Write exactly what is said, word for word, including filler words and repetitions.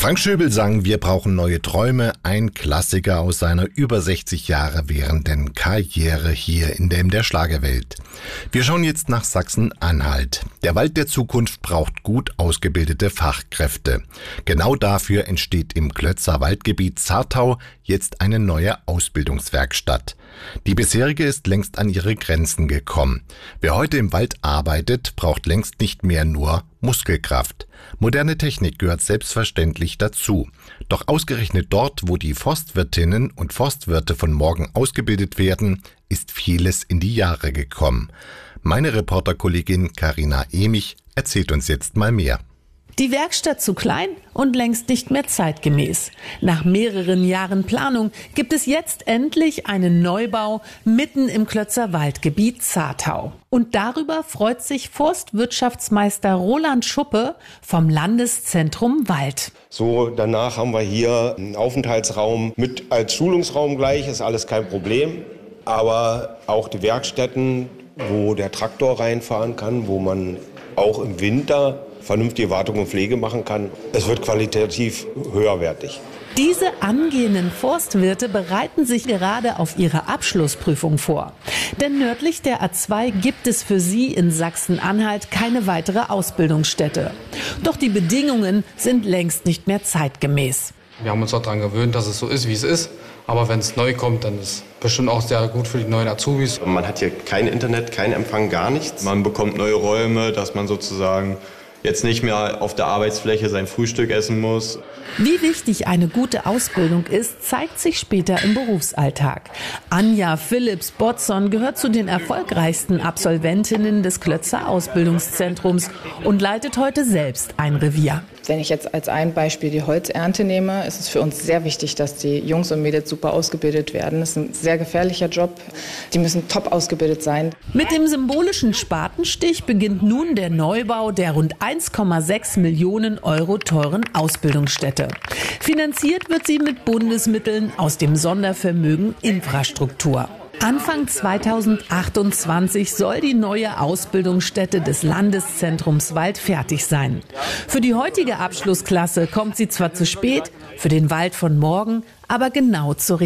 Frank Schöbel sang Wir brauchen neue Träume, ein Klassiker aus seiner über sechzig Jahre währenden Karriere hier in der, in der Schlagerwelt. Wir schauen jetzt nach Sachsen-Anhalt. Der Wald der Zukunft braucht gut ausgebildete Fachkräfte. Genau dafür entsteht im Klötzer Waldgebiet Zartau jetzt eine neue Ausbildungswerkstatt. Die bisherige ist längst an ihre Grenzen gekommen. Wer heute im Wald arbeitet, braucht längst nicht mehr nur Muskelkraft. Moderne Technik gehört selbstverständlich dazu. Doch ausgerechnet dort, wo die Forstwirtinnen und Forstwirte von morgen ausgebildet werden, ist vieles in die Jahre gekommen. Meine Reporterkollegin Carina Emich erzählt uns jetzt mal mehr. Die Werkstatt zu klein und längst nicht mehr zeitgemäß. Nach mehreren Jahren Planung gibt es jetzt endlich einen Neubau mitten im Klötzer Waldgebiet Zartau. Und darüber freut sich Forstwirtschaftsmeister Roland Schuppe vom Landeszentrum Wald. So, danach haben wir hier einen Aufenthaltsraum mit als Schulungsraum gleich, ist alles kein Problem. Aber auch die Werkstätten, wo der Traktor reinfahren kann, wo man auch im Winter vernünftige Wartung und Pflege machen kann. Es wird qualitativ höherwertig. Diese angehenden Forstwirte bereiten sich gerade auf ihre Abschlussprüfung vor. Denn nördlich der A zwei gibt es für sie in Sachsen-Anhalt keine weitere Ausbildungsstätte. Doch die Bedingungen sind längst nicht mehr zeitgemäß. Wir haben uns auch daran gewöhnt, dass es so ist, wie es ist. Aber wenn es neu kommt, dann ist es bestimmt auch sehr gut für die neuen Azubis. Man hat hier kein Internet, kein Empfang, gar nichts. Man bekommt neue Räume, dass man sozusagen jetzt nicht mehr auf der Arbeitsfläche sein Frühstück essen muss. Wie wichtig eine gute Ausbildung ist, zeigt sich später im Berufsalltag. Anja Philipps-Botzon gehört zu den erfolgreichsten Absolventinnen des Klötzer Ausbildungszentrums und leitet heute selbst ein Revier. Wenn ich jetzt als ein Beispiel die Holzernte nehme, ist es für uns sehr wichtig, dass die Jungs und Mädels super ausgebildet werden. Das ist ein sehr gefährlicher Job. Die müssen top ausgebildet sein. Mit dem symbolischen Spatenstich beginnt nun der Neubau der rund eins Komma sechs Millionen Euro teuren Ausbildungsstätte. Finanziert wird sie mit Bundesmitteln aus dem Sondervermögen Infrastruktur. Anfang zweitausendachtundzwanzig soll die neue Ausbildungsstätte des Landeszentrums Wald fertig sein. Für die heutige Abschlussklasse kommt sie zwar zu spät, für den Wald von morgen aber genau zur richtigen